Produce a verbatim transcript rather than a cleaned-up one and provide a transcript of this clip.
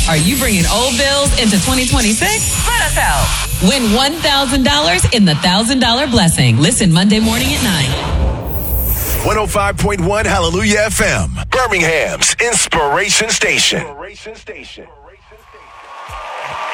Are you bringing old bills into twenty twenty-six? Let us help. Win one thousand dollars in the one thousand dollars Blessing. Listen Monday morning at nine. one oh five point one Hallelujah F M, Birmingham's Inspiration Station.